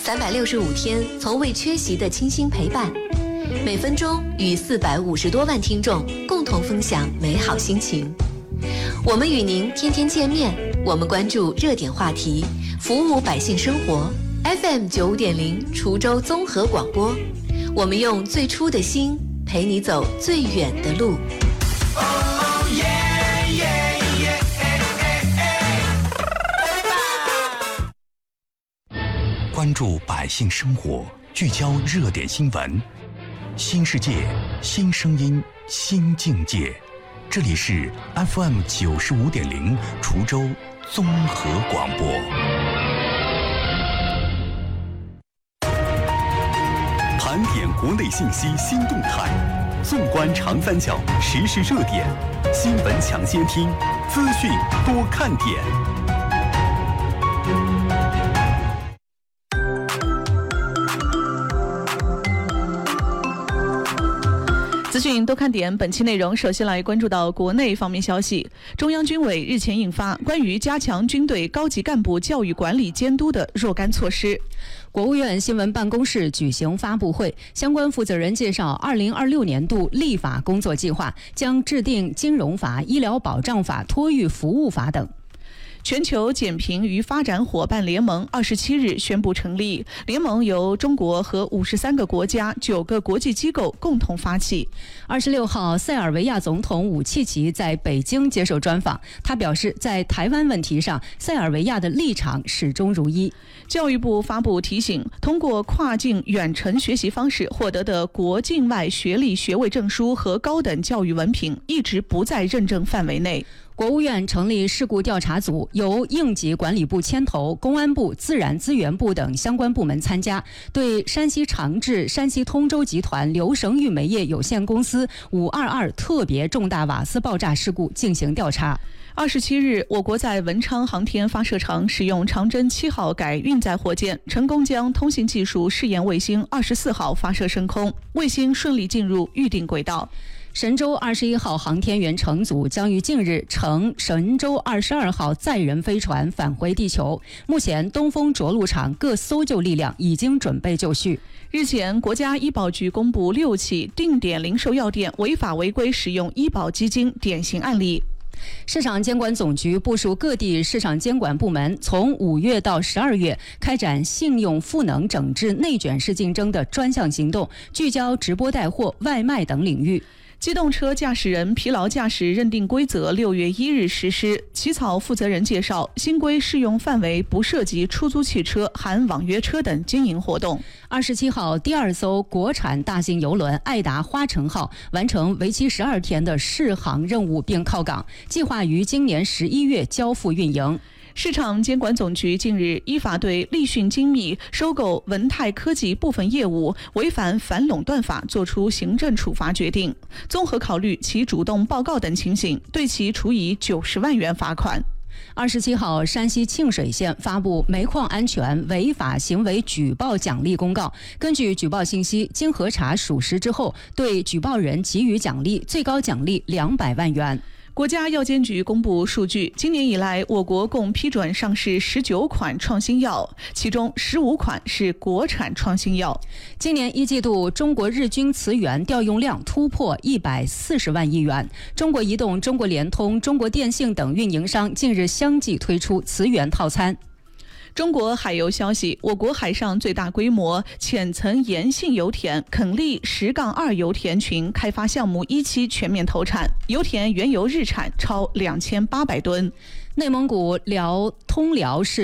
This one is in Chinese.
365天从未缺席的倾心陪伴，每分钟与450多万听众共同分享美好心情。我们与您天天见面，我们关注热点话题，服务百姓生活。FM 95.0滁州综合广播，我们用最初的心陪你走最远的路。 关注百姓生活，聚焦热点新闻，新世界，新声音，新境界。这里是 FM 95.0滁州综合广播。盘点国内信息新动态，纵观长三角时事热点，新闻抢先听，资讯多看点。 资讯多看点，本期内容首先来关注到国内方面消息。中央军委日前印发关于加强军队高级干部教育管理监督的若干措施。 国务院新闻办公室举行发布会，相关负责人介绍2026年度立法工作计划，将制定金融法、医疗保障法、托育服务法等。 全球减贫与发展伙伴联盟27日宣布成立，联盟由中国和53个国家、9个国际机构共同发起。 26号，塞尔维亚总统武契奇在北京接受专访，他表示，在台湾问题上，塞尔维亚的立场始终如一。 教育部发布提醒，通过跨境远程学习方式获得的国境外学历学位证书和高等教育文凭一直不在认证范围内。 国务院成立事故调查组，由应急管理部牵头，公安部、自然资源部等相关部门参加，对山西长治、山西通州集团刘绳玉煤业有限公司522特别重大瓦斯爆炸事故进行调查。 27日，我国在文昌航天发射场使用长征7号改运载火箭，成功将通信技术试验卫星24号发射升空，卫星顺利进入预定轨道。 神舟21号航天员乘组将于近日乘神舟22号载人飞船返回地球。目前，东风着陆场各搜救力量已经准备就绪。 日前，国家医保局公布6起定点零售药店违法违规使用医保基金典型案例。 市场监管总局部署各地市场监管部门，从5月到12月开展信用赋能整治内卷式竞争的专项行动，聚焦直播带货、外卖等领域。 机动车驾驶人疲劳驾驶认定规则6月1日实施。起草负责人介绍，新规适用范围不涉及出租汽车、含网约车等经营活动。 27号，第2艘国产大型邮轮爱达花城号完成为期12天的试航任务并靠港，计划于今年11月交付运营。 市场监管总局近日依法对立讯精密收购文泰科技部分业务违反反垄断法作出行政处罚决定，综合考虑其主动报告等情形，对其处以90万元罚款。 27号，山西庆水县发布煤矿安全违法行为举报奖励公告。根据举报信息，经核查属实之后，对举报人给予奖励，最高奖励200万元。 国家药监局公布数据，今年以来，我国共批准上市19款创新药，其中15款是国产创新药。 今年1季度，中国日均磁源调用量突破140万亿元。中国移动、中国联通、中国电信等运营商近日相继推出磁源套餐。 中国海油消息，我国海上最大规模浅层盐性油田垦利10-2油田群开发项目1期全面投产，油田原油日产超2800吨。 内蒙古通辽市